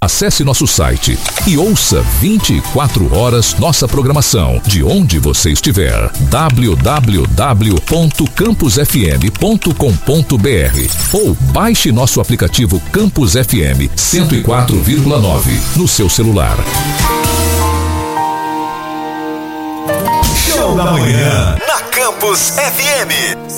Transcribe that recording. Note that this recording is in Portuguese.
Acesse nosso site e ouça 24 horas nossa programação de onde você estiver. www.campusfm.com.br ou baixe nosso aplicativo Campus FM 104,9 no seu celular. Show da manhã na Campus FM.